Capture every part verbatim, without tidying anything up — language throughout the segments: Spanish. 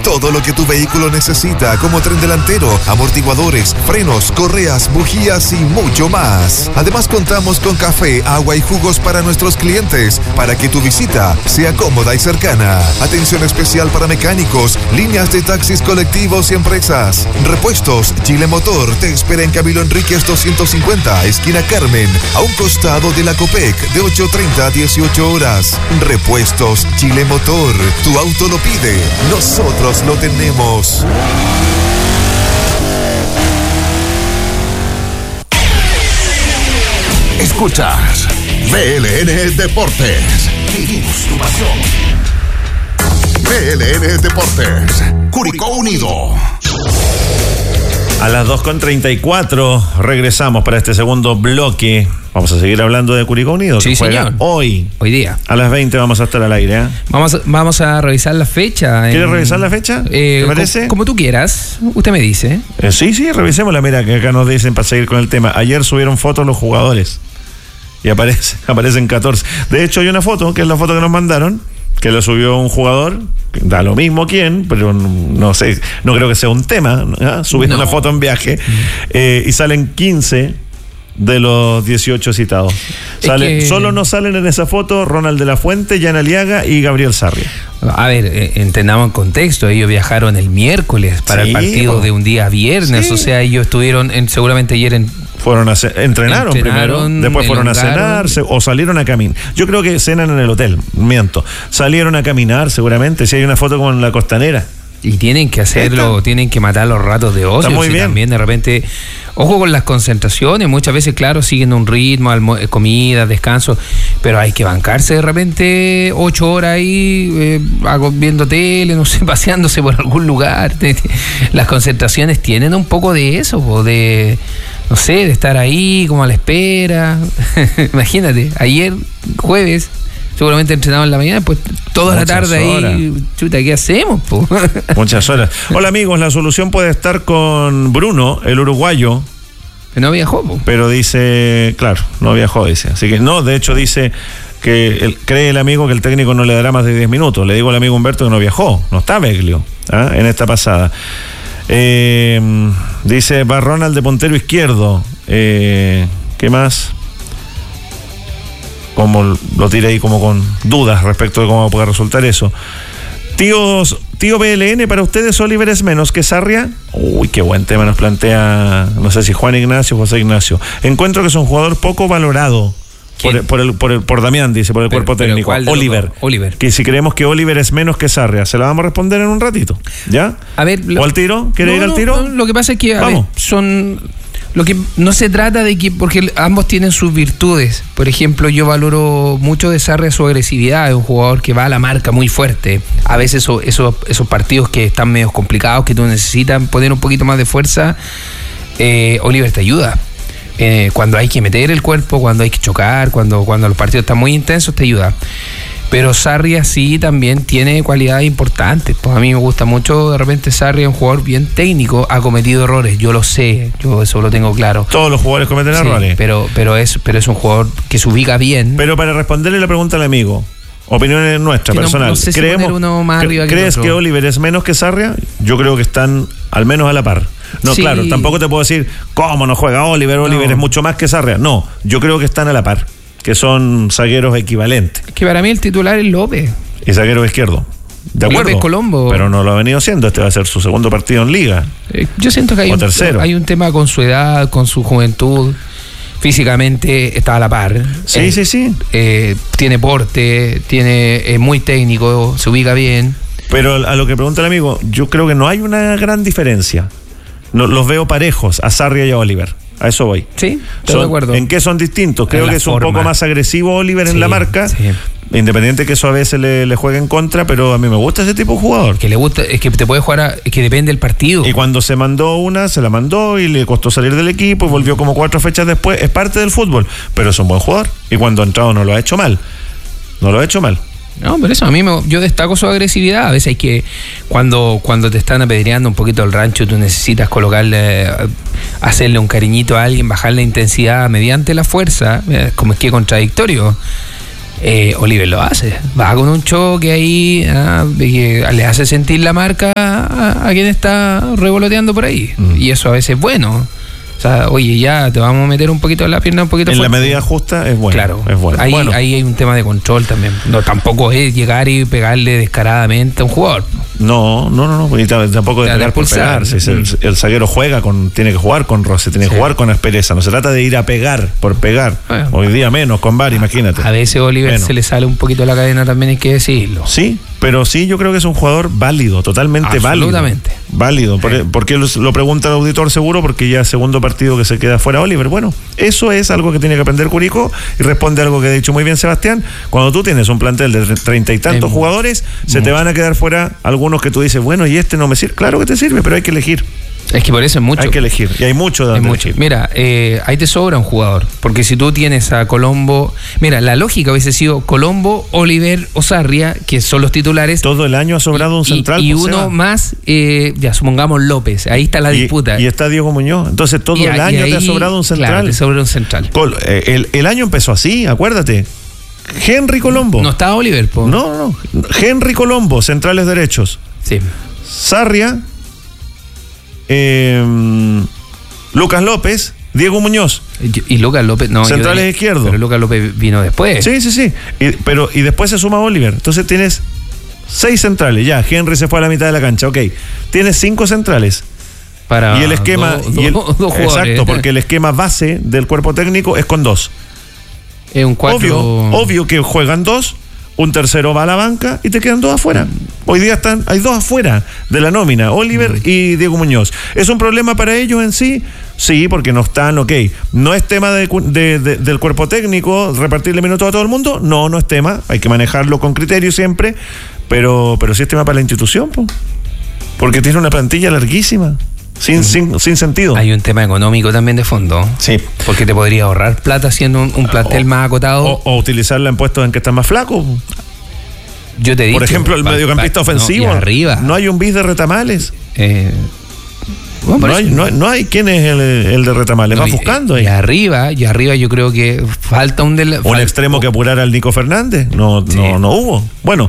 todo lo que tu vehículo necesita, como tren delantero, amortiguadores, frenos, correas, bujías y mucho más. Además, contamos con café, agua y jugos para nuestros clientes, para que tu visita sea cómoda y cercana. Atención especial para mecánicos, líneas de taxis colectivos y empresas. Repuestos Chile Motor te espera en Camilo Enríquez doscientos cincuenta, esquina Carmen, a un costado de la Copec, de ocho treinta a dieciocho horas. Repuestos Chile Motor, tu auto lo pide, nosotros lo tenemos. Escuchas B L N Deportes. Vivimos tu pasión. B L N Deportes. Curicó Unido. A las dos con treinta y cuatro regresamos para este segundo bloque. Vamos a seguir hablando de Curicó Unido. Sí, que juega señor. Hoy. Hoy día. A las veinte vamos a estar al aire. ¿eh? Vamos, vamos a revisar la fecha. ¿Quieres en, revisar la fecha? Eh, ¿Te parece? Como, como tú quieras. Usted me dice. Eh, sí, sí, revisémosla. Mira, que acá nos dicen para seguir con el tema. Ayer subieron fotos los jugadores. Y aparece, aparecen catorce. De hecho, hay una foto, que es la foto que nos mandaron, que lo subió un jugador, da lo mismo quién, pero no, no sé, no creo que sea un tema, ¿eh? Subir no. una foto en viaje, eh, y salen quince de los dieciocho citados. Sale, que... Solo no salen en esa foto Ronald de la Fuente, Jan Aliaga y Gabriel Sarria. A ver, eh, entendamos el contexto. Ellos viajaron el miércoles para sí, el partido pues, de un día viernes, sí. O sea, ellos estuvieron en, seguramente ayer en Fueron a ce- entrenaron, entrenaron primero, después fueron elongaron. a cenar se- o salieron a caminar. Yo creo que cenan en el hotel, miento. Salieron a caminar seguramente, si hay una foto como en la costanera. Y tienen que hacerlo, tienen que matar los ratos de ocio. Está muy bien. También de repente, ojo con las concentraciones, muchas veces, claro, siguen un ritmo, almo- comida, descanso, pero hay que bancarse de repente ocho horas ahí eh, viendo tele, no sé, paseándose por algún lugar. Las concentraciones tienen un poco de eso, de, no sé, de estar ahí como a la espera. Imagínate, ayer, jueves, seguramente entrenado en la mañana, pues toda Muchas la tarde horas. ahí, chuta, ¿qué hacemos? Po? Muchas horas. Hola amigos, la solución puede estar con Bruno, el uruguayo. Que no viajó, po. Pero dice, claro, no viajó, dice. Así que no, de hecho dice que el, cree el amigo que el técnico no le dará más de diez minutos. Le digo al amigo Humberto que no viajó, no está Beglio, ¿eh? En esta pasada. Eh, dice, va Ronald de puntero izquierdo. Eh, ¿Qué más? Como lo tira ahí como con dudas respecto de cómo puede resultar eso. Tíos, tío B L N, para ustedes Oliver es menos que Sarria. Uy, qué buen tema nos plantea, no sé si Juan Ignacio o José Ignacio. Encuentro que es un jugador poco valorado por, por el por el por Damián, dice, por el pero, cuerpo técnico. Oliver. Oliver. Que si creemos que Oliver es menos que Sarria, se la vamos a responder en un ratito. ¿Ya? A ver, lo, ¿o al tiro? ¿Quiere no, ir al no, tiro? No, lo que pasa es que a vamos. ver, son Lo que no se trata de que, porque ambos tienen sus virtudes. Por ejemplo, yo valoro mucho de Sarria su agresividad. Es un jugador que va a la marca muy fuerte. A veces eso, eso, esos partidos que están medio complicados, que tú necesitas poner un poquito más de fuerza, eh, Oliver te ayuda. Eh, cuando hay que meter el cuerpo, cuando hay que chocar, cuando, cuando los partidos están muy intensos, te ayuda. Pero Sarria sí también tiene cualidades importantes. Pues a mí me gusta mucho, de repente Sarria es un jugador bien técnico, ha cometido errores, yo lo sé, yo eso lo tengo claro. Todos los jugadores cometen sí, errores. Pero, pero, es, pero es un jugador que se ubica bien. Pero para responderle la pregunta al amigo, opiniones nuestras, personales. No, no sé si ¿Creemos, uno más arriba ¿Crees que, que Oliver es menos que Sarria? Yo creo que están al menos a la par. No, sí. Claro, tampoco te puedo decir, ¿cómo no juega Oliver? Oliver no. Es mucho más que Sarria. No, yo creo que están a la par, que son zagueros equivalentes. Es que para mí el titular es López. Y zaguero izquierdo. De acuerdo. López Colombo. Pero no lo ha venido haciendo. Este va a ser su segundo partido en Liga. Eh, yo siento que hay un, hay un tema con su edad, con su juventud. Físicamente está a la par. Sí, eh, sí, sí. Eh, tiene porte, tiene, es muy técnico, se ubica bien. Pero a lo que pregunta el amigo, yo creo que no hay una gran diferencia. No, los veo parejos a Sarria y a Oliver. A eso voy. Sí, estoy son, de acuerdo. ¿En qué son distintos? Creo que es forma. un poco más agresivo Oliver sí, en la marca. Sí. Independiente que eso a veces le, le juegue en contra, pero a mí me gusta ese tipo de jugador. Que le gusta, es que te puede jugar, a, es que depende del partido. Y cuando se mandó una, se la mandó y le costó salir del equipo y volvió como cuatro fechas después. Es parte del fútbol, pero es un buen jugador. Y cuando ha entrado no lo ha hecho mal. No lo ha hecho mal. No, por eso a mí me, yo destaco su agresividad. A veces hay que, cuando, cuando te están apedreando un poquito el rancho, tú necesitas colocarle, hacerle un cariñito a alguien, bajar la intensidad mediante la fuerza, como es que contradictorio. Eh, Oliver lo hace, va con un choque ahí, ah, que le hace sentir la marca a, a quien está revoloteando por ahí, mm. y eso a veces es bueno. O sea, oye, ya te vamos a meter un poquito en la pierna, un poquito en fuerte. La medida justa es bueno. Claro, es bueno. Ahí, bueno. ahí hay un tema de control también. No, tampoco es llegar y pegarle descaradamente a un jugador. No, no, no, no. Y tampoco de pegar por pegar. Si el, el zaguero juega con, tiene que jugar con roce, tiene que sí. jugar con aspereza. No se trata de ir a pegar por pegar. Bueno, hoy día menos con V A R, imagínate. A veces Oliver menos. Se le sale un poquito la cadena también, hay que decirlo. Sí, pero sí, yo creo que es un jugador válido, totalmente válido. Absolutamente. Válido. ¿Por, sí. ¿Por qué lo pregunta el auditor seguro? Porque ya es segundo partido que se queda fuera Oliver. Bueno, eso es algo que tiene que aprender Curicó y responde a algo que ha dicho muy bien Sebastián. Cuando tú tienes un plantel de treinta y tantos es jugadores, mucho. Se te van a quedar fuera algunos que tú dices, bueno, y este no me sirve. Claro que te sirve, pero hay que elegir. Es que por eso es mucho. Hay que elegir. Y hay mucho de donde mucho. elegir. Mira, eh, ahí te sobra un jugador. Porque si tú tienes a Colombo. Mira, la lógica hubiese sido Colombo, Oliver o Sarria, que son los titulares. Todo el año ha sobrado y, un central. Y, y uno Seba. Más, eh, ya supongamos López. Ahí está la y, disputa. Y está Diego Muñoz. Entonces todo y, el año ahí, te ha sobrado un central. Claro, te sobra un central. Col, eh, el, el año empezó así, acuérdate. Henry Colombo. No estaba Oliver, po. No, no. Henry Colombo, centrales derechos. Sí. Sarria. Eh, Lucas López, Diego Muñoz y, y Lucas López no centrales yo, izquierdos, pero Lucas López vino después. Sí, sí, sí. Y, pero y después se suma Oliver. Entonces tienes seis centrales. Ya Henry se fue a la mitad de la cancha. Ok, tienes cinco centrales. Para y el esquema do, y el, do, do exacto, porque el esquema base del cuerpo técnico es con dos. Es un cuatro. Obvio, obvio que juegan dos. Un tercero va a la banca y te quedan dos afuera. Hoy día están, hay dos afuera de la nómina, Oliver mm. y Diego Muñoz. ¿Es un problema para ellos en sí? Sí, porque no están, ok. ¿No es tema de, de, de, del cuerpo técnico repartirle minutos a todo el mundo? No, no es tema. Hay que manejarlo con criterio siempre, pero, pero sí es tema para la institución, po. Porque tiene una plantilla larguísima. Sin, mm. sin, sin sentido. Hay un tema económico también de fondo. Sí. Porque te podría ahorrar plata haciendo un, un plantel o, más acotado. O, o utilizarla en puestos en que están más flacos. Yo te digo. Por ejemplo, el pa, mediocampista pa, ofensivo. No, y arriba. No hay un bis de Retamales. Eh, bueno, no, hay, no, no hay quién es el, el de Retamales. No, va buscando y, ahí. Y arriba, y arriba yo creo que falta un del, un falta, extremo que apurara al Nico Fernández. No, sí. no, no hubo. Bueno.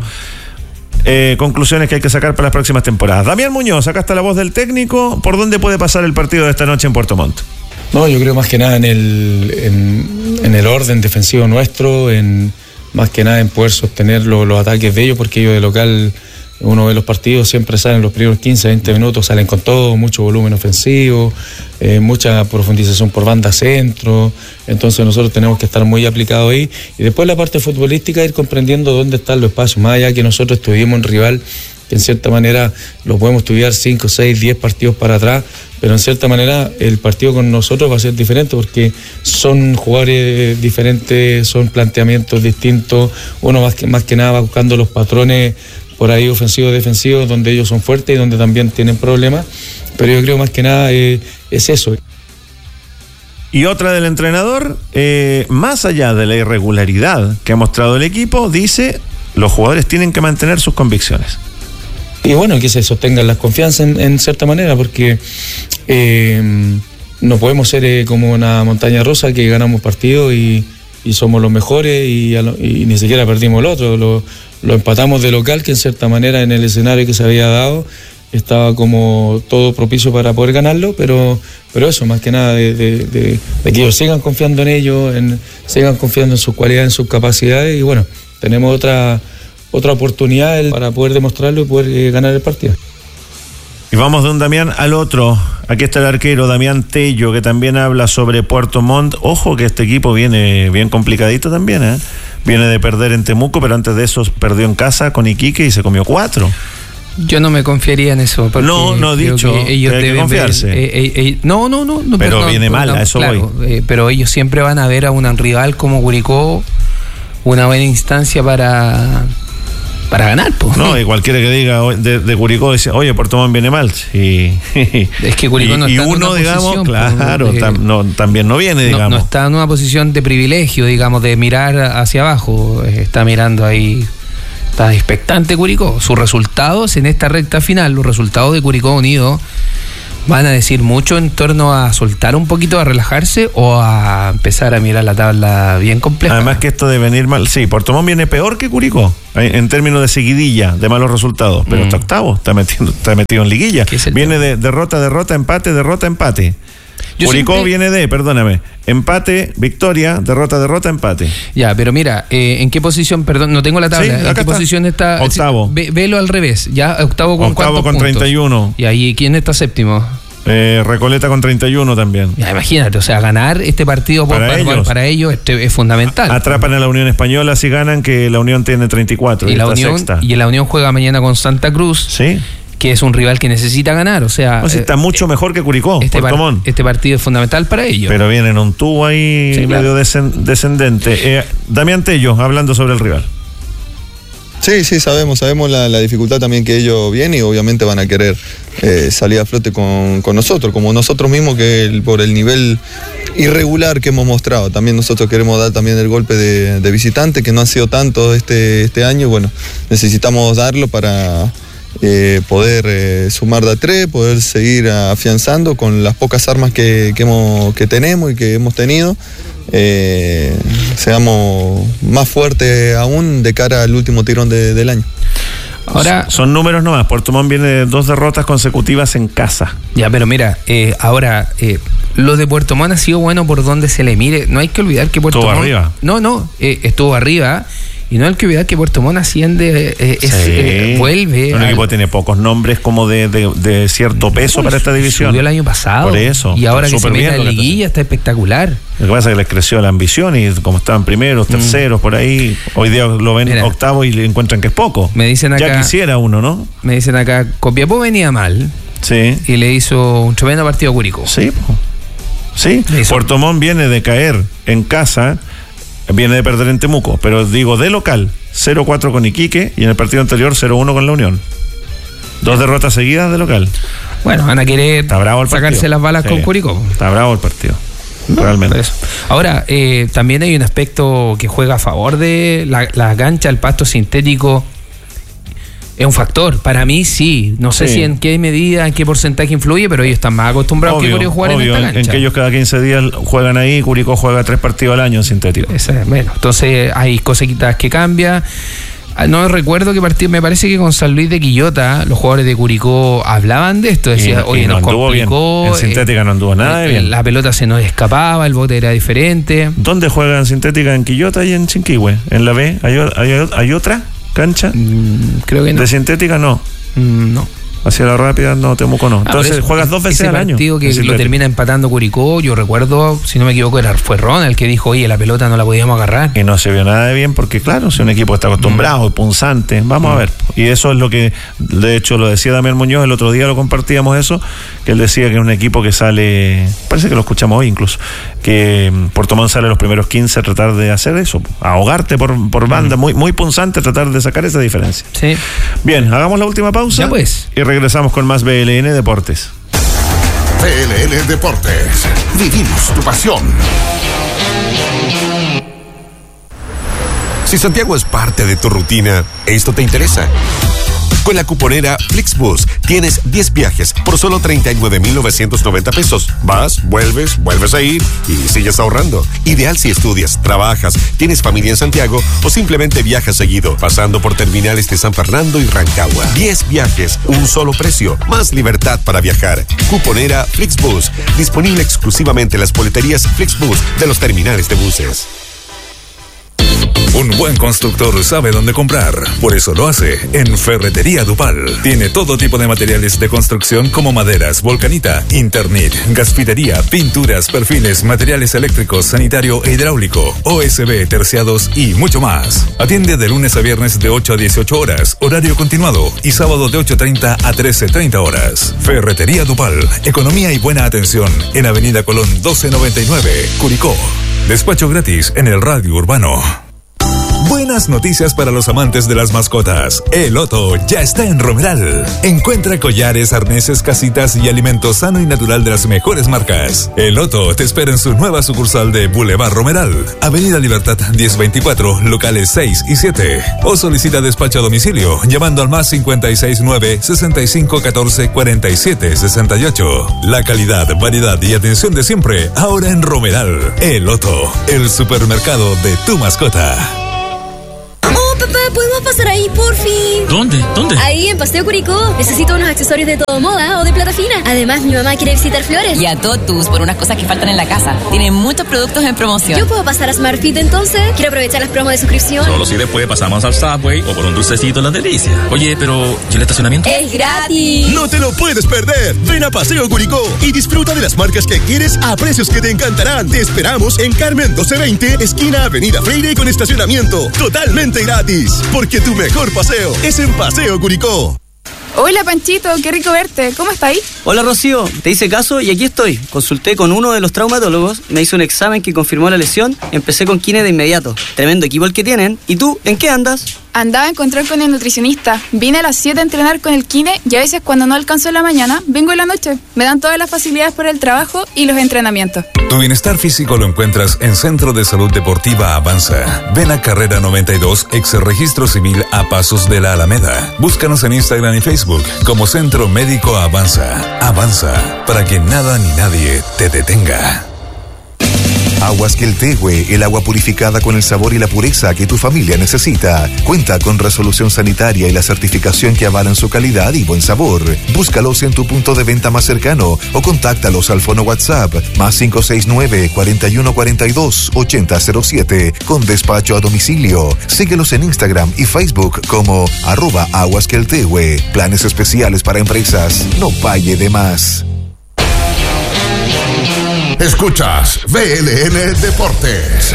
Eh, conclusiones que hay que sacar para las próximas temporadas. Damián Muñoz, acá está la voz del técnico. ¿Por dónde puede pasar el partido de esta noche en Puerto Montt? No, yo creo más que nada en el, en, en el orden defensivo nuestro, en más que nada en poder sostener lo, los ataques de ellos, porque ellos de local, uno ve los partidos, siempre salen los primeros quince, veinte minutos, salen con todo, mucho volumen ofensivo, eh, mucha profundización por banda centro, entonces nosotros tenemos que estar muy aplicados ahí, y después la parte futbolística, ir comprendiendo dónde están los espacios, más allá que nosotros estuvimos un rival que en cierta manera lo podemos estudiar cinco, seis, diez partidos para atrás, pero en cierta manera el partido con nosotros va a ser diferente porque son jugadores diferentes, son planteamientos distintos, uno más que, más que nada va buscando los patrones por ahí ofensivos, defensivos, donde ellos son fuertes y donde también tienen problemas, pero yo creo más que nada eh, es eso. Y otra del entrenador, eh, más allá de la irregularidad que ha mostrado el equipo, dice, los jugadores tienen que mantener sus convicciones. Y bueno, que se sostengan las confianzas en, en cierta manera, porque eh, no podemos ser eh, como una montaña rusa que ganamos partidos y, y somos los mejores y, y ni siquiera perdimos el otro, lo, lo empatamos de local, que en cierta manera en el escenario que se había dado estaba como todo propicio para poder ganarlo, pero, pero eso, más que nada de, de, de, de que ellos sigan confiando en ellos, en, sigan confiando en sus cualidades, en sus capacidades, y bueno, tenemos otra... otra oportunidad para poder demostrarlo y poder eh, ganar el partido. Y vamos de un Damián al otro. Aquí está el arquero Damián Tello, que también habla sobre Puerto Montt. Ojo que este equipo viene bien complicadito también, ¿eh? Viene de perder en Temuco, pero antes de eso perdió en casa con Iquique y se comió cuatro. Yo no me confiaría en eso. No, no he dicho que ellos que hay deben que confiarse. Ver, eh, eh, eh, no, no, no, no. Pero no, viene no, mal, no, a eso claro, voy. Eh, pero ellos siempre van a ver a un rival como Curicó una buena instancia para... para ganar, pues. No, y cualquiera que diga de, de Curicó dice, oye, Puerto Montt viene mal. Y, es que Curicó no y, está y en uno, una digamos, posición, claro, pues, tam, no, también no viene, digamos. No, no está en una posición de privilegio, digamos, de mirar hacia abajo. Está mirando ahí, está expectante Curicó. Sus resultados en esta recta final, los resultados de Curicó Unido, ¿Van a decir mucho en torno a soltar un poquito, a relajarse o a empezar a mirar la tabla bien compleja? Además que esto de venir mal, sí, Puerto Montt viene peor que Curicó en términos de seguidilla, de malos resultados, pero mm. está octavo, está metido, está metido en liguilla. Viene de derrota, derrota, empate, derrota, empate. Yo Curicó siempre... viene de, perdóname, empate, victoria, derrota, derrota, empate. Ya, pero mira, eh, ¿en qué posición, perdón, no tengo la tabla, sí, ¿en qué está. posición está? Octavo. Ve, velo al revés, ya, octavo con Octavo con puntos? treinta y uno. Y ahí, ¿quién está séptimo? Eh, Recoleta con treinta y uno también. Ya, imagínate, o sea, ganar este partido para, por, ellos. para ellos este, es fundamental. Atrapan a la Unión Española si ganan, que la Unión tiene treinta y cuatro. Y, y la Unión sexta. Y la Unión juega mañana con Santa Cruz. Sí. Que es un rival que necesita ganar, o sea... No, si está eh, mucho mejor que Curicó, este, par, este partido es fundamental para ellos. Pero viene en un tubo ahí sí, medio claro. descend- descendente. Eh, Damián Tello, hablando sobre el rival. Sí, sí, sabemos, sabemos la, la dificultad también que ellos vienen y obviamente van a querer eh, salir a flote con, con nosotros, como nosotros mismos, que el, por el nivel irregular que hemos mostrado. También nosotros queremos dar también el golpe de, de visitante, que no ha sido tanto este, este año. Bueno, necesitamos darlo para... Eh, poder eh, sumar de a tres, poder seguir afianzando con las pocas armas que, que, hemos, que tenemos y que hemos tenido, eh, seamos más fuertes aún de cara al último tirón de, del año. Ahora, son números nomás. Puerto Montt viene de dos derrotas consecutivas en casa. Ya, pero mira, eh, ahora eh, lo de Puerto Montt ha sido bueno por donde se le mire. No hay que olvidar que Puerto Montt estuvo arriba. No, no, eh, estuvo arriba. Y no hay que olvidar que Puerto Montt asciende, eh, es, sí. eh, vuelve. Un al... equipo tiene pocos nombres como de, de, de cierto peso no, para esta división. Subió el año pasado. Por eso. Y ahora que se mete en liguilla está espectacular. Lo que pasa es que les creció la ambición y como estaban primeros, terceros, mm. por ahí, hoy día lo ven Mira, octavo y le encuentran que es poco. Me dicen acá, ya quisiera uno, ¿no? Me dicen acá, Copiapó venía mal. Sí. Y le hizo un tremendo partido a Curicó. Sí, sí. Puerto Montt viene de caer en casa, viene de perder en Temuco, pero digo de local, cero cuatro con Iquique y en el partido anterior cero uno con la Unión. Dos derrotas seguidas de local. Bueno, van a querer sacarse partido. las balas sí. con Curicó. Está bravo el partido. No, realmente. Eso. Ahora, eh, también hay un aspecto que juega a favor de la, la cancha, el pasto sintético. Es un factor. Para mí sí. No sé sí. si en qué medida, en qué porcentaje influye, pero ellos están más acostumbrados obvio, que Curicó jugar obvio, en esta cancha. En que ellos cada quince días juegan ahí, Curicó juega tres partidos al año en sintético. Esa, bueno, entonces hay cositas que cambian. No recuerdo qué partido, me parece que con San Luis de Quillota los jugadores de Curicó hablaban de esto, decían, oye, y no nos complicó bien. En sintética eh, no anduvo nada eh, bien. La pelota se nos escapaba, el bote era diferente. ¿Dónde juegan sintética? ¿En Quillota y en Chinquihue? ¿En la B? ¿Hay, hay, hay otra cancha? Mm, creo que no. ¿De sintética no? Mm, no. Hacia la rápida no, Temuco no. Entonces ah, eso, juegas dos veces al año. Ese partido que lo termina empatando Curicó, yo recuerdo, si no me equivoco, era fue Ron el que dijo, oye, la pelota no la podíamos agarrar. Y no se vio nada de bien porque, claro, si un equipo está acostumbrado, mm. punzante, vamos mm. a ver. Y eso es lo que, de hecho, lo decía Damián Muñoz, el otro día lo compartíamos eso, que él decía que es un equipo que sale, parece que lo escuchamos hoy incluso, que Puerto Montt sale los primeros quince a tratar de hacer eso, a ahogarte por, por banda, mm. muy, muy punzante tratar de sacar esa diferencia. Sí. Bien, hagamos la última pausa. Ya pues. Y regresamos con más B L N Deportes. B L N Deportes. Vivimos tu pasión. Si Santiago es parte de tu rutina, esto te interesa. Con la cuponera Flixbus tienes diez viajes por solo treinta y nueve mil novecientos noventa pesos. Vas, vuelves, vuelves a ir y sigues ahorrando. Ideal si estudias, trabajas, tienes familia en Santiago o simplemente viajas seguido, pasando por terminales de San Fernando y Rancagua. diez viajes, un solo precio, más libertad para viajar. Cuponera Flixbus, disponible exclusivamente en las boleterías Flixbus de los terminales de buses. Un buen constructor sabe dónde comprar, por eso lo hace en Ferretería Dupal. Tiene todo tipo de materiales de construcción como maderas, volcanita, Internet, gasfitería, pinturas, perfiles, materiales eléctricos, sanitario e hidráulico, O S B, terciados y mucho más. Atiende de lunes a viernes de ocho a dieciocho horas, horario continuado, y sábado de ocho treinta a trece treinta horas. Ferretería Dupal, economía y buena atención en Avenida Colón doce noventa y nueve, Curicó. Despacho gratis en el radio urbano. Buenas noticias para los amantes de las mascotas. El Otto ya está en Romeral. Encuentra collares, arneses, casitas y alimentos sano y natural de las mejores marcas. El Otto te espera en su nueva sucursal de Boulevard Romeral, Avenida Libertad diez veinticuatro, locales seis y siete. O solicita despacho a domicilio llamando al más cincuenta y seis nueve, sesenta y cinco catorce, cuarenta y siete sesenta y ocho. La calidad, variedad y atención de siempre, ahora en Romeral. El Otto, el supermercado de tu mascota. Papá, ¿podemos pasar ahí, por fin? ¿Dónde? ¿Dónde? Ahí, en Paseo Curicó. Necesito unos accesorios de todo moda o de plata fina. Además, mi mamá quiere visitar Flores. Y a Totus por unas cosas que faltan en la casa. Tienen muchos productos en promoción. ¿Yo puedo pasar a Smartfit entonces? Quiero aprovechar las promos de suscripción. Solo si después pasamos al Subway o por un dulcecito Las Delicias. Oye, pero ¿y el estacionamiento? ¡Es gratis! ¡No te lo puedes perder! Ven a Paseo Curicó y disfruta de las marcas que quieres a precios que te encantarán. Te esperamos en Carmen doce veinte, esquina Avenida Freire con estacionamiento. Totalmente gratis. Porque tu mejor paseo es en Paseo Curicó. Hola Panchito, qué rico verte. ¿Cómo estáis? Hola Rocío, te hice caso y aquí estoy. Consulté con uno de los traumatólogos, me hizo un examen que confirmó la lesión, empecé con kine de inmediato. Tremendo equipo el que tienen. ¿Y tú, en qué andas? Andaba a encontrar con el nutricionista. Vine a las siete a entrenar con el kine y a veces cuando no alcanzo en la mañana, vengo en la noche. Me dan todas las facilidades para el trabajo y los entrenamientos. Tu bienestar físico lo encuentras en Centro de Salud Deportiva Avanza. Ven a Carrera noventa y dos, ex Registro Civil a Pasos de la Alameda. Búscanos en Instagram y Facebook como Centro Médico Avanza. Avanza, para que nada ni nadie te detenga. Aguas Queltehue, el agua purificada con el sabor y la pureza que tu familia necesita. Cuenta con resolución sanitaria y la certificación que avalan su calidad y buen sabor. Búscalos en tu punto de venta más cercano o contáctalos al fono WhatsApp más cinco seis nueve, cuarenta y uno cuarenta y dos, ochenta cero siete con despacho a domicilio. Síguelos en Instagram y Facebook como arroba Aguas Queltehue. Planes especiales para empresas. No pague de más. Escuchas V L N Deportes.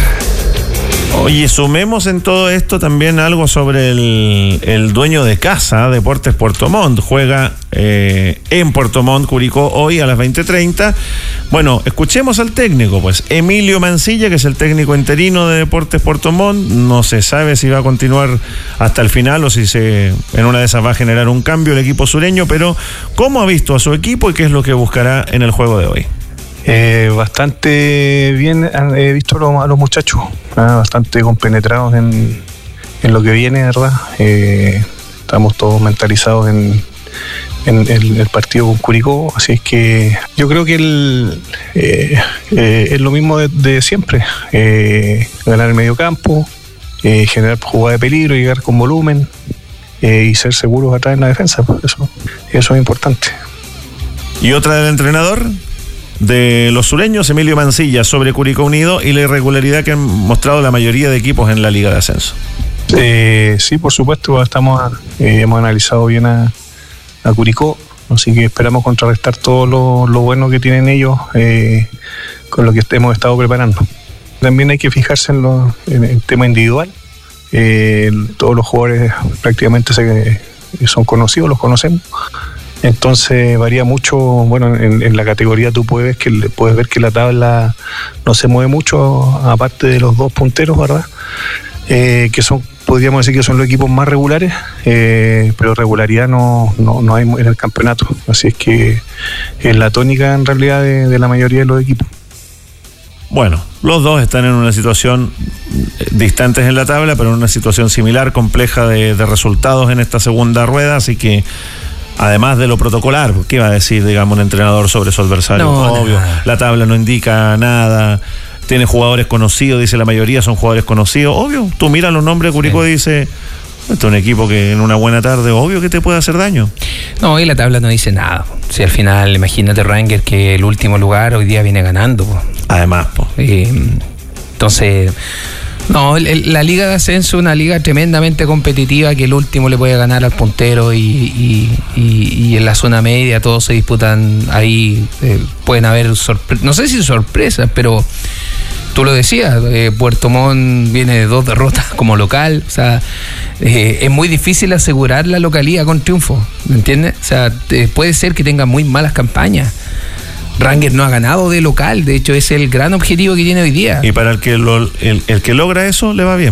Oye, sumemos en todo esto también algo sobre el, el dueño de casa, Deportes Puerto Montt. Juega eh, en Puerto Montt, Curicó, hoy a las veinte treinta. Bueno, escuchemos al técnico, pues. Emilio Mancilla, que es el técnico interino de Deportes Puerto Montt. No se sabe si va a continuar hasta el final o si se en una de esas va a generar un cambio el equipo sureño, pero ¿cómo ha visto a su equipo y qué es lo que buscará en el juego de hoy? Eh, bastante bien he visto a los, a los muchachos, ¿eh? Bastante compenetrados en, en lo que viene, ¿verdad? Eh, estamos todos mentalizados en, en, en el partido con Curicó, así es que yo creo que el, eh, eh, es lo mismo de, de siempre, eh, ganar el medio campo, eh, generar jugada de peligro, llegar con volumen eh, y ser seguros atrás en la defensa, pues eso, eso es importante. ¿Y otra del entrenador? De los sureños, Emilio Mancilla, sobre Curicó Unido y la irregularidad que han mostrado la mayoría de equipos en la Liga de Ascenso. Eh, sí, por supuesto, estamos eh, hemos analizado bien a, a Curicó, así que esperamos contrarrestar todo lo, lo bueno que tienen ellos eh, con lo que hemos estado preparando. También hay que fijarse en, lo, en el tema individual. Eh, todos los jugadores prácticamente se, son conocidos, los conocemos. Entonces varía mucho, bueno, en, en la categoría tú puedes, que, puedes ver que la tabla no se mueve mucho, aparte de los dos punteros, ¿verdad? Eh, que son, podríamos decir que son los equipos más regulares, eh, pero regularidad no, no, no hay en el campeonato, así es que es la tónica en realidad de, de la mayoría de los equipos. Bueno, los dos están en una situación distantes en la tabla, pero en una situación similar, compleja de, de resultados en esta segunda rueda, así que además de lo protocolar, ¿qué iba a decir, digamos, un entrenador sobre su adversario? No, obvio, nada. La tabla no indica nada, tiene jugadores conocidos, dice la mayoría son jugadores conocidos, obvio, tú miras los nombres de Curicó sí. Y dice, esto es un equipo que en una buena tarde, obvio que te puede hacer daño. No, y la tabla no dice nada. Si al final, imagínate Ranger que el último lugar hoy día viene ganando. Po. Además, po. Eh, entonces... No, el, el, la Liga de Ascenso es una liga tremendamente competitiva que el último le puede ganar al puntero y, y, y, y en la zona media todos se disputan ahí, eh, pueden haber sorpresas, no sé si sorpresas, pero tú lo decías, eh, Puerto Montt viene de dos derrotas como local, o sea, eh, es muy difícil asegurar la localía con triunfo, ¿me entiendes? O sea, eh, puede ser que tenga muy malas campañas. Ranger no ha ganado de local, de hecho es el gran objetivo que tiene hoy día. Y para el que lo, el, el que logra eso le va bien.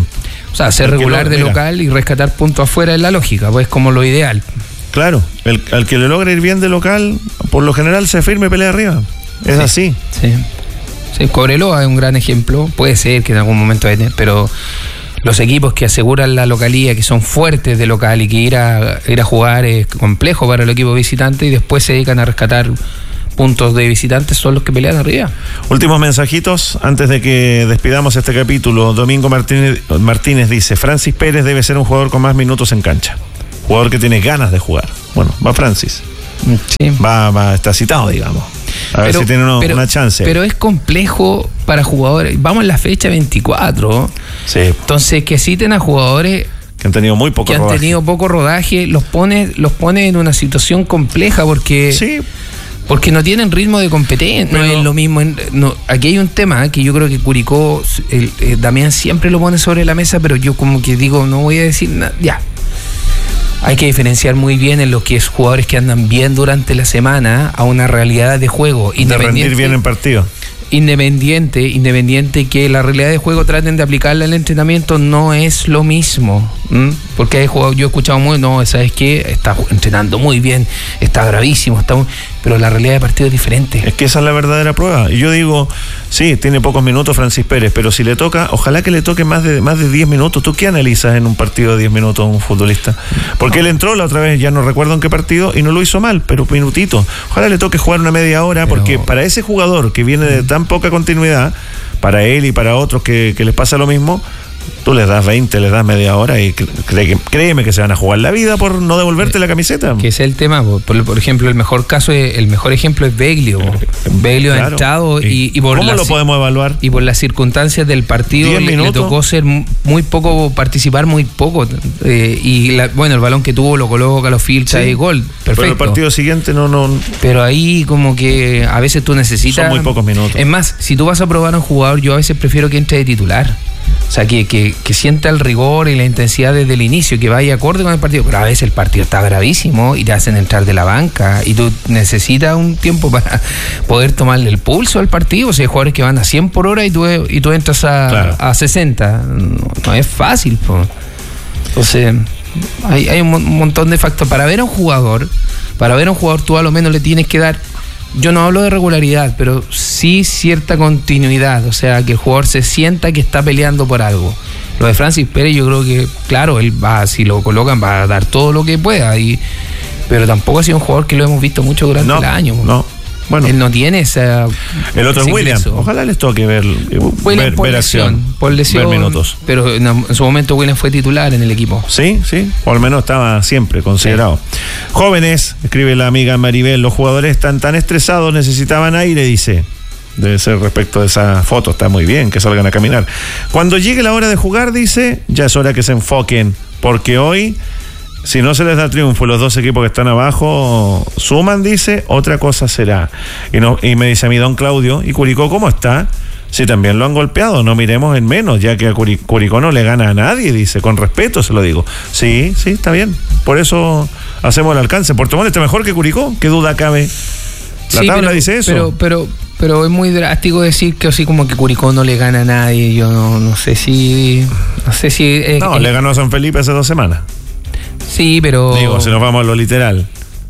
O sea, ser regular lo, de mira, local y rescatar puntos afuera es la lógica, pues como lo ideal. Claro, el, al que le logra ir bien de local, por lo general se firme y pelea arriba. Es sí, así. Sí. Sí, Cobreloa es un gran ejemplo. Puede ser que en algún momento haya, pero los equipos que aseguran la localía, que son fuertes de local y que ir a, ir a jugar es complejo para el equipo visitante y después se dedican a rescatar puntos de visitantes, son los que pelean arriba. Últimos mensajitos antes de que despidamos este capítulo. Domingo Martínez, Martínez dice: Francis Pérez debe ser un jugador con más minutos en cancha, jugador que tiene ganas de jugar. Bueno, va Francis. Sí. Va, va, está citado, digamos. A ver pero, si tiene uno, pero, una chance. Pero es complejo para jugadores. Vamos en la fecha veinticuatro. Sí. Entonces, que citen a jugadores que han tenido muy poco que rodaje. han tenido poco rodaje, los pone, los pone en una situación compleja porque. Sí. Porque no tienen ritmo de competencia, no es lo mismo. No, aquí hay un tema que yo creo que Curicó, el, eh, Damián siempre lo pone sobre la mesa, pero yo como que digo, no voy a decir nada, ya. Hay que diferenciar muy bien en lo que es jugadores que andan bien durante la semana a una realidad de juego. De rendir bien en partido. Independiente, independiente que la realidad de juego traten de aplicarla al entrenamiento no es lo mismo. ¿m? Porque hay jugadores, yo he escuchado muy, no, ¿sabes qué? Está entrenando muy bien, está gravísimo, está muy, pero la realidad de partido es diferente. Es que esa es la verdadera prueba. Y yo digo, sí, tiene pocos minutos Francis Pérez, pero si le toca, ojalá que le toque más de más de diez minutos. ¿Tú qué analizas en un partido de diez minutos a un futbolista? Porque él entró la otra vez, ya no recuerdo en qué partido, y no lo hizo mal, pero minutito. Ojalá le toque jugar una media hora, pero porque para ese jugador que viene de tan poca continuidad, para él y para otros que, que les pasa lo mismo, tú les das veinte, les das media hora y cree, créeme que se van a jugar la vida por no devolverte la camiseta. Que es el tema, por, por ejemplo, el mejor caso, el mejor ejemplo es Beglio. Beglio claro. ha entrado y, y por ¿Cómo las, lo podemos evaluar? Y por las circunstancias del partido le, le tocó ser muy poco, participar muy poco. Eh, y la, bueno, el balón que tuvo lo coloca, lo filtra sí. y gol. Perfecto. Pero el partido siguiente no, no. Pero ahí como que a veces tú necesitas. Son muy pocos minutos. Es más, si tú vas a probar a un jugador, yo a veces prefiero que entre de titular. O sea, que, que, que sienta el rigor y la intensidad desde el inicio, que vaya acorde con el partido. Pero a veces el partido está gravísimo y te hacen entrar de la banca y tú necesitas un tiempo para poder tomarle el pulso al partido. O sea, hay jugadores que van a cien por hora y tú, y tú entras a, claro. a sesenta. No, no es fácil, po. Entonces, hay, hay un montón de factores. Para ver a un jugador, para ver a un jugador tú a lo menos le tienes que dar... Yo no hablo de regularidad, pero sí cierta continuidad, o sea, que el jugador se sienta que está peleando por algo. Lo de Francis Pérez yo creo que, claro, él va, si lo colocan va a dar todo lo que pueda, y, pero tampoco ha sido un jugador que lo hemos visto mucho durante no, el año. No, bueno. Él no tiene esa... El otro es William, ojalá les toque ver, William ver, por ver lesión, acción, por lesión, ver minutos. Pero en, en su momento William fue titular en el equipo. Sí, sí, o al menos estaba siempre considerado. Sí. Jóvenes, escribe la amiga Maribel, los jugadores están tan estresados, necesitaban aire, dice. Debe ser respecto de esa foto, está muy bien que salgan a caminar. Cuando llegue la hora de jugar, dice, ya es hora que se enfoquen, porque hoy... Si no se les da triunfo, los dos equipos que están abajo suman, dice, otra cosa será. Y, no, y me dice a mí don Claudio, ¿y Curicó cómo está? Si también lo han golpeado, no miremos en menos, ya que a Curicó no le gana a nadie, dice, con respeto se lo digo. Sí, sí, está bien, por eso hacemos el alcance. Puerto Montt está mejor que Curicó, qué duda cabe. La sí, tabla pero, dice eso. Pero, pero, pero es muy drástico decir que así como que Curicó no le gana a nadie, yo no, no sé si... No, sé si eh, no eh, le ganó a San Felipe hace dos semanas. Sí, pero... Digo, si nos vamos a lo literal.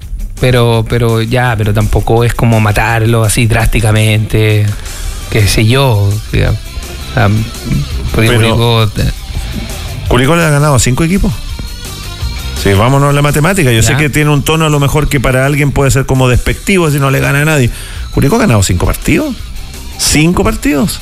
Pero, pero ya, pero tampoco es como matarlo así drásticamente, qué sé yo. Digamos. Um, porque pero, Curicó... ¿Curicó le ha ganado a cinco equipos? Sí, vámonos a la matemática. Yo ya. sé que tiene un tono a lo mejor que para alguien puede ser como despectivo si no le gana a nadie. ¿Curicó ha ganado cinco partidos? ¿Cinco partidos?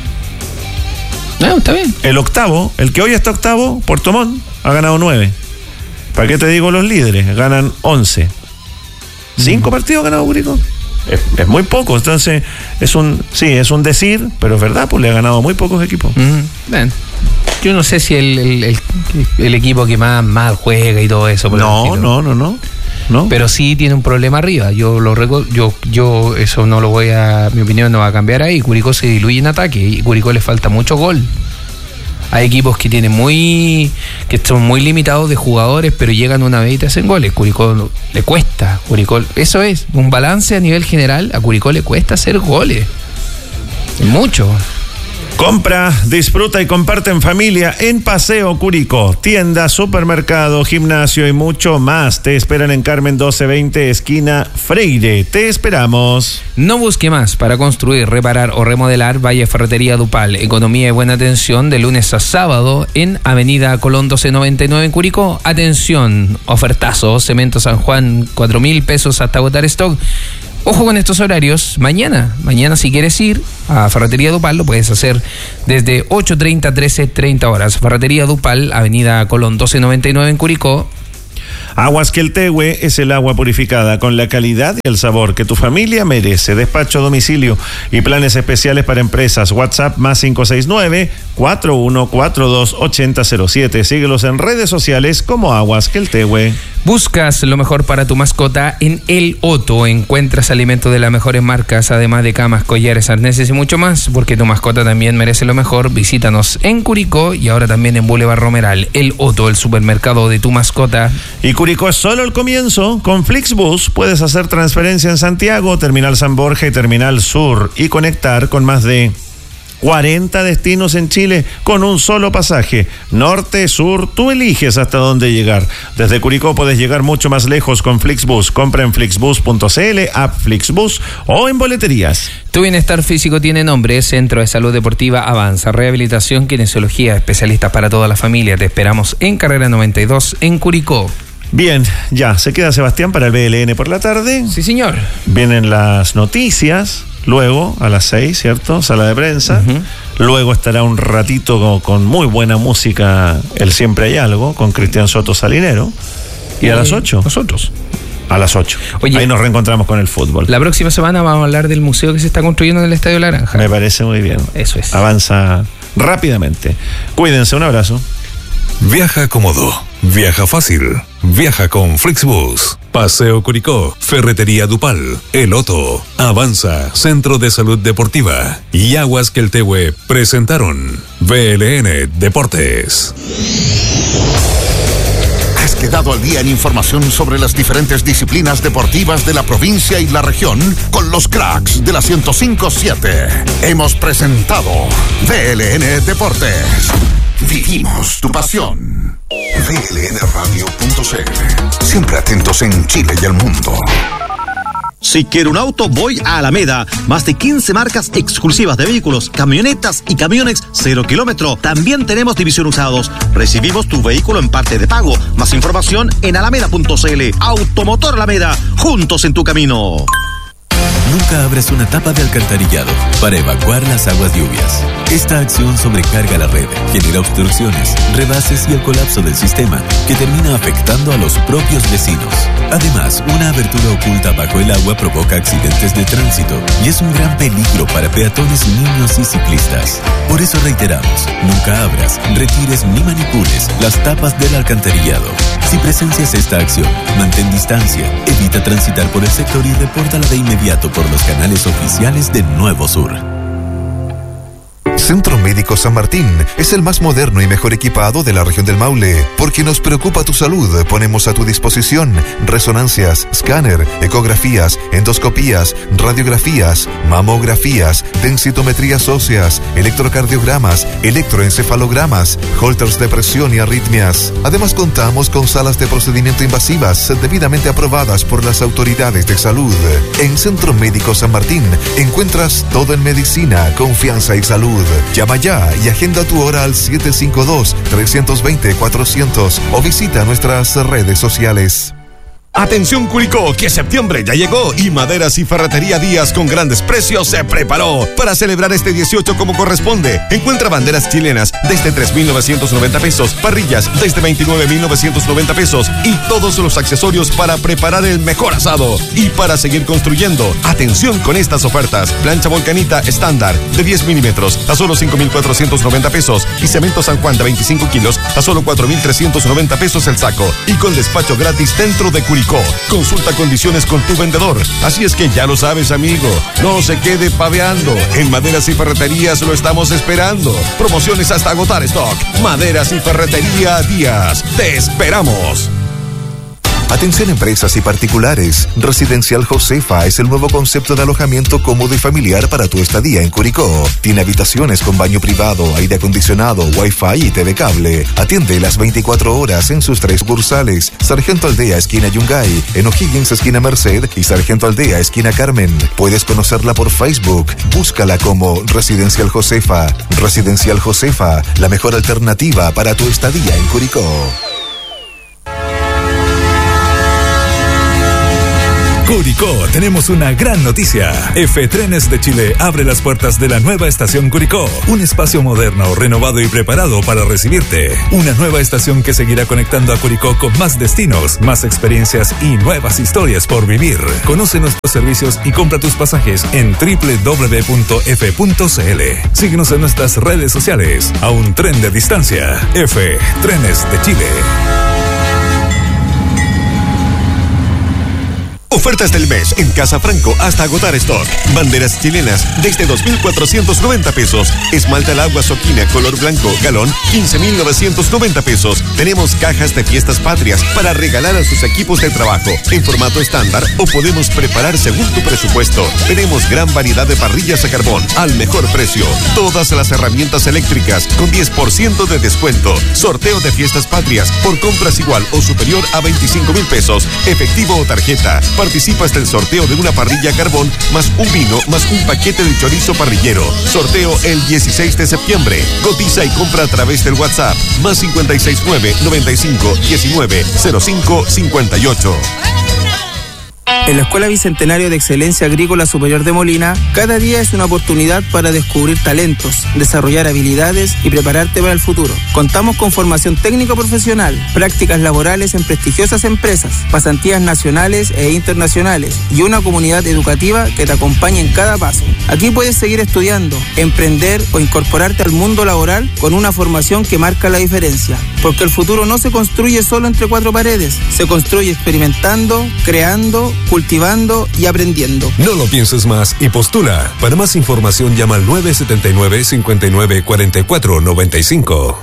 No, está bien. El octavo, el que hoy está octavo, Puerto Montt, ha ganado nueve. ¿Para qué te digo los líderes? Ganan once. ¿Cinco mm. partidos ha ganado Curicó? Es, es muy poco, entonces es un, sí, es un decir, pero es verdad, pues le ha ganado muy pocos equipos. Mm. Bien. Yo no sé si el, el, el, el equipo que más mal juega y todo eso. Por no, no, no, no, no. Pero sí tiene un problema arriba. Yo lo reco- yo, yo eso no lo voy a, mi opinión no va a cambiar ahí. Curicó se diluye en ataque y Curicó le falta mucho gol. Hay equipos que tienen muy, que son muy limitados de jugadores, pero llegan una vez y te hacen goles. Curicó le cuesta. Curicó, eso es un balance a nivel general. A Curicó le cuesta hacer goles. Mucho. Compra, disfruta y comparte en familia en Paseo Curicó. Tienda, supermercado, gimnasio y mucho más. Te esperan en Carmen doce veinte, esquina Freire. Te esperamos. No busque más para construir, reparar o remodelar. Vaya Ferretería Dupal. Economía y buena atención de lunes a sábado en Avenida Colón doce noventa y nueve en Curicó. Atención, ofertazo. Cemento San Juan, cuatro mil pesos hasta agotar stock. Ojo con estos horarios. Mañana, mañana si quieres ir a Ferretería Dupal, lo puedes hacer desde ocho treinta a trece treinta horas. Ferretería Dupal, Avenida Colón doce noventa y nueve en Curicó. Aguas Queltehue es el agua purificada con la calidad y el sabor que tu familia merece. Despacho a domicilio y planes especiales para empresas. WhatsApp más cinco seis nueve, cuatro uno cuatro dos, ocho cero cero siete. Síguelos en redes sociales como Aguas Queltehue. Buscas lo mejor para tu mascota en El Otto. Encuentras alimentos de las mejores marcas, además de camas, collares, arneses y mucho más, porque tu mascota también merece lo mejor. Visítanos en Curicó y ahora también en Boulevard Romeral. El Otto, el supermercado de tu mascota. Y Curicó es solo el comienzo. Con Flixbus puedes hacer transferencia en Santiago, Terminal San Borja y Terminal Sur y conectar con más de cuarenta destinos en Chile con un solo pasaje. Norte, sur, tú eliges hasta dónde llegar. Desde Curicó puedes llegar mucho más lejos con Flixbus. Compra en flixbus punto cl, app Flixbus o en boleterías. Tu bienestar físico tiene nombre. Centro de Salud Deportiva Avanza. Rehabilitación, kinesiología, especialistas para toda la familia. Te esperamos en Carrera noventa y dos en Curicó. Bien, ya, se queda Sebastián para el B L N por la tarde. Sí, señor. Vienen las noticias. Luego, a las seis, ¿cierto? Sala de prensa. Uh-huh. Luego estará un ratito con, con muy buena música, El Siempre Hay Algo, con Cristian Soto Salinero. Y eh, a las ocho. Nosotros. A las ocho. Oye, ahí nos reencontramos con el fútbol. La próxima semana vamos a hablar del museo que se está construyendo en el Estadio La Granja. Me parece muy bien. Eso es. Avanza rápidamente. Cuídense, un abrazo. Viaja cómodo, viaja fácil, viaja con Flixbus. Paseo Curicó, Ferretería Dupal, El Otto, Avanza, Centro de Salud Deportiva y Aguas Queltehue presentaron B L N Deportes. ¿Has quedado al día en información sobre las diferentes disciplinas deportivas de la provincia y la región? Con los cracks de la ciento cinco punto siete. Hemos presentado B L N Deportes. Vivimos tu pasión. B L N radio punto c l. Siempre atentos en Chile y el mundo. Si quiero un auto, voy a Alameda. Más de quince marcas exclusivas de vehículos, camionetas y camiones cero kilómetro. También tenemos división usados. Recibimos tu vehículo en parte de pago. Más información en alameda punto c l. Automotor Alameda, juntos en tu camino. Nunca abres una tapa de alcantarillado para evacuar las aguas lluvias. Esta acción sobrecarga la red, genera obstrucciones, rebases y el colapso del sistema, que termina afectando a los propios vecinos. Además, una abertura oculta bajo el agua provoca accidentes de tránsito y es un gran peligro para peatones, niños y ciclistas. Por eso reiteramos, nunca abras, retires ni manipules las tapas del alcantarillado. Si presencias esta acción, mantén distancia, evita transitar por el sector y repórtala de inmediato por los canales oficiales de Nuevo Sur. Centro Médico San Martín es el más moderno y mejor equipado de la región del Maule. Porque nos preocupa tu salud, ponemos a tu disposición resonancias, escáner, ecografías, endoscopías, radiografías, mamografías, densitometrías óseas, electrocardiogramas, electroencefalogramas, holters de presión y arritmias. Además contamos con salas de procedimiento invasivas debidamente aprobadas por las autoridades de salud. En Centro Médico San Martín encuentras todo en medicina, confianza y salud. Llama ya y agenda tu hora al siete cinco dos, tres dos cero, cuatro cero cero o visita nuestras redes sociales. Atención Curicó, que septiembre ya llegó y Maderas y Ferretería Díaz con grandes precios se preparó para celebrar este dieciocho como corresponde. Encuentra banderas chilenas desde tres mil novecientos noventa pesos, parrillas desde veintinueve mil novecientos noventa pesos y todos los accesorios para preparar el mejor asado. Y para seguir construyendo, atención con estas ofertas: plancha Volcanita estándar de diez milímetros a solo cinco mil cuatrocientos noventa pesos y cemento San Juan de veinticinco kilos a solo cuatro mil trescientos noventa pesos el saco y con despacho gratis dentro de Curicó. Consulta condiciones con tu vendedor. Así es que ya lo sabes, amigo. No se quede paveando. En Maderas y Ferreterías lo estamos esperando. Promociones hasta agotar stock. Maderas y Ferretería Díaz. Te esperamos. Atención empresas y particulares. Residencial Josefa es el nuevo concepto de alojamiento cómodo y familiar para tu estadía en Curicó. Tiene habitaciones con baño privado, aire acondicionado, wifi y T V cable. Atiende las veinticuatro horas en sus tres sucursales: Sargento Aldea, esquina Yungay, en O'Higgins, esquina Merced, y Sargento Aldea, esquina Carmen. Puedes conocerla por Facebook. Búscala como Residencial Josefa. Residencial Josefa, la mejor alternativa para tu estadía en Curicó. Curicó, tenemos una gran noticia. F Trenes de Chile abre las puertas de la nueva estación Curicó, un espacio moderno, renovado y preparado para recibirte. Una nueva estación que seguirá conectando a Curicó con más destinos, más experiencias y nuevas historias por vivir. Conoce nuestros servicios y compra tus pasajes en doble u doble u doble u punto f punto c l. Síguenos en nuestras redes sociales. A un tren de distancia. F Trenes de Chile. Ofertas del mes en Casa Franco hasta agotar stock. Banderas chilenas desde dos mil cuatrocientos noventa pesos. Esmalta al agua Soquina color blanco galón quince mil novecientos noventa pesos. Tenemos cajas de fiestas patrias para regalar a sus equipos de trabajo en formato estándar o podemos preparar según tu presupuesto. Tenemos gran variedad de parrillas a carbón al mejor precio. Todas las herramientas eléctricas con diez por ciento de descuento. Sorteo de fiestas patrias por compras igual o superior a veinticinco mil pesos. Efectivo o tarjeta. Participas del sorteo de una parrilla a carbón más un vino más un paquete de chorizo parrillero. Sorteo el dieciséis de septiembre. Cotiza y compra a través del WhatsApp más cinco seis nueve, noventa y cinco, diecinueve, cero cinco, cincuenta y ocho. En la Escuela Bicentenario de Excelencia Agrícola Superior de Molina, cada día es una oportunidad para descubrir talentos, desarrollar habilidades y prepararte para el futuro. Contamos con formación técnica profesional, prácticas laborales en prestigiosas empresas, pasantías nacionales e internacionales y una comunidad educativa que te acompaña en cada paso. Aquí puedes seguir estudiando, emprender o incorporarte al mundo laboral con una formación que marca la diferencia. Porque el futuro no se construye solo entre cuatro paredes, se construye experimentando, creando, cultivando y aprendiendo. No lo pienses más y postula. Para más información llama al nueve siete nueve, cinco nueve, cuatro cuatro nueve cinco.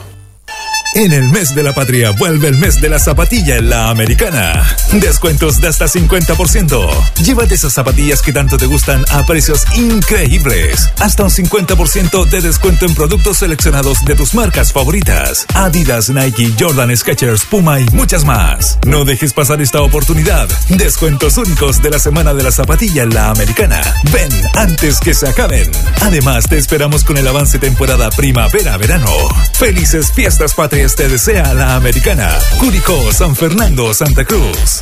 En el mes de la patria vuelve el mes de la zapatilla en la Americana. Descuentos de hasta cincuenta por ciento. Llévate esas zapatillas que tanto te gustan a precios increíbles. Hasta un cincuenta por ciento de descuento en productos seleccionados de tus marcas favoritas. Adidas, Nike, Jordan, Skechers, Puma y muchas más. No dejes pasar esta oportunidad. Descuentos únicos de la semana de la zapatilla en la Americana. Ven antes que se acaben. Además te esperamos con el avance temporada primavera-verano. Felices fiestas patrias te desea la Americana. Curicó, San Fernando, Santa Cruz.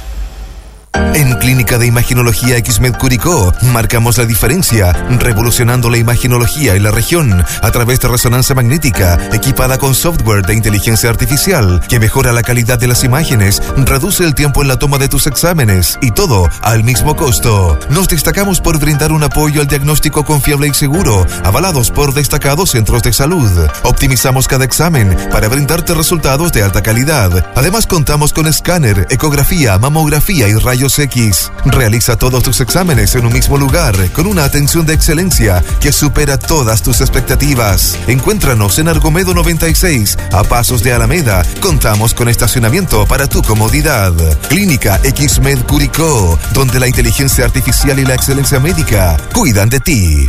En Clínica de Imaginología X-Med Curicó marcamos la diferencia, revolucionando la imaginología en la región a través de resonancia magnética equipada con software de inteligencia artificial que mejora la calidad de las imágenes, reduce el tiempo en la toma de tus exámenes y todo al mismo costo. Nos destacamos por brindar un apoyo al diagnóstico confiable y seguro, avalados por destacados centros de salud. Optimizamos cada examen para brindarte resultados de alta calidad. Además contamos con escáner, ecografía, mamografía y rayos X. Realiza todos tus exámenes en un mismo lugar con una atención de excelencia que supera todas tus expectativas. Encuéntranos en Argomedo noventa y seis, a pasos de Alameda. Contamos con estacionamiento para tu comodidad. Clínica X-Med Curicó, donde la inteligencia artificial y la excelencia médica cuidan de ti.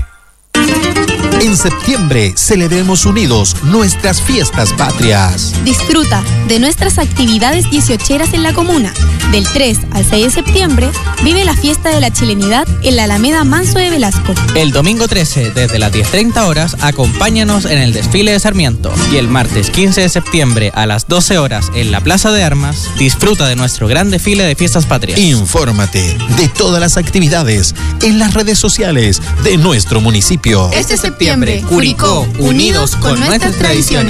En septiembre celebremos unidos nuestras fiestas patrias. Disfruta de nuestras actividades dieciocheras en la comuna. Del tres al seis de septiembre, vive la fiesta de la chilenidad en la Alameda Manso de Velasco. El domingo trece, desde las diez treinta horas, acompáñanos en el desfile de Sarmiento. Y el martes quince de septiembre, a las doce horas, en la Plaza de Armas, disfruta de nuestro gran desfile de fiestas patrias. Infórmate de todas las actividades en las redes sociales de nuestro municipio. Este septiembre, Curicó, unidos con nuestras tradiciones.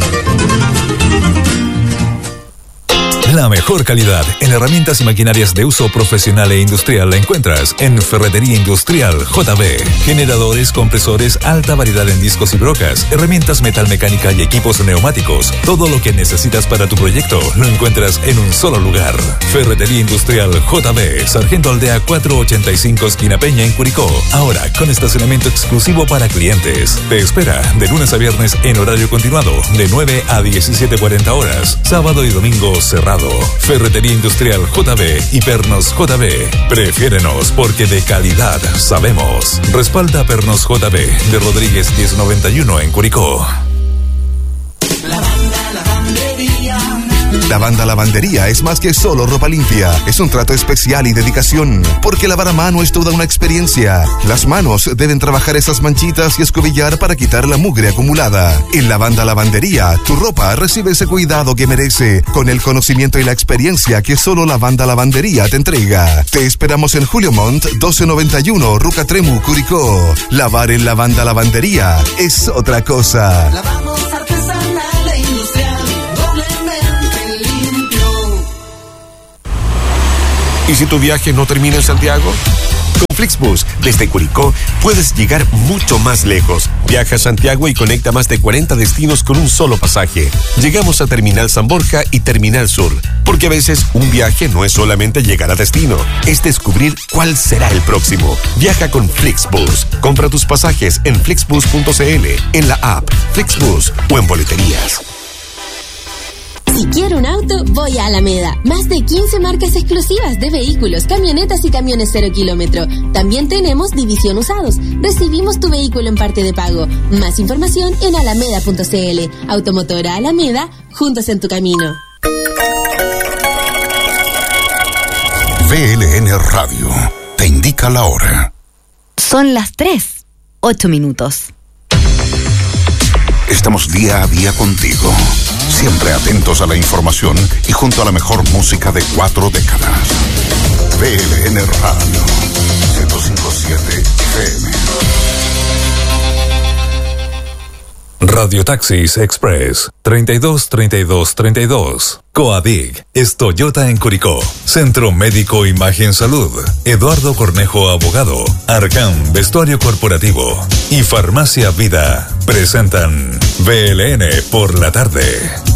La mejor calidad en herramientas y maquinarias de uso profesional e industrial la encuentras en Ferretería Industrial J B. Generadores, compresores, alta variedad en discos y brocas, herramientas metalmecánica y equipos neumáticos. Todo lo que necesitas para tu proyecto lo encuentras en un solo lugar. Ferretería Industrial J B, Sargento Aldea cuatrocientos ochenta y cinco, esquina Peña en Curicó. Ahora con estacionamiento exclusivo para clientes. Te espera de lunes a viernes en horario continuado, de nueve a diecisiete cuarenta horas. Sábado y domingo cerrado. auto. Ferretería Industrial J B y Pernos J B. Prefiérenos porque de calidad sabemos. Respalda Pernos J B de Rodríguez diez noventa y uno en Curicó. Lavanda Lavandería es más que solo ropa limpia. Es un trato especial y dedicación. Porque lavar a mano es toda una experiencia. Las manos deben trabajar esas manchitas y escobillar para quitar la mugre acumulada. En Lavanda Lavandería, tu ropa recibe ese cuidado que merece, con el conocimiento y la experiencia que solo Lavanda Lavandería te entrega. Te esperamos en Julio Montt, doce noventa y uno, Rucatremu, Curicó. Lavar en Lavanda Lavandería es otra cosa. Lavamos artesanal e industrial, doblemente limpio. ¿Y si tu viaje no termina en Santiago? Con Flixbus, desde Curicó, puedes llegar mucho más lejos. Viaja a Santiago y conecta más de cuarenta destinos con un solo pasaje. Llegamos a Terminal San Borja y Terminal Sur, porque a veces un viaje no es solamente llegar a destino, es descubrir cuál será el próximo. Viaja con Flixbus. Compra tus pasajes en flixbus punto c l, en la app Flixbus o en boleterías. Si quiero un auto, voy a Alameda. Más de quince marcas exclusivas de vehículos, camionetas y camiones cero kilómetro. También tenemos división usados. Recibimos tu vehículo en parte de pago. Más información en alameda punto c l. Automotora Alameda, juntos en tu camino. V L N Radio te indica la hora. Son las tres, ocho minutos. Estamos día a día contigo, siempre atentos a la información y junto a la mejor música de cuatro décadas. V L N Radio, ciento cinco punto siete F M. Radio Taxis Express treinta y dos treinta y dos treinta y dos. Coadig es Toyota en Curicó. Centro Médico Imagen Salud. Eduardo Cornejo Abogado. Arcam Vestuario Corporativo. Y Farmacia Vida presentan V L N por la tarde.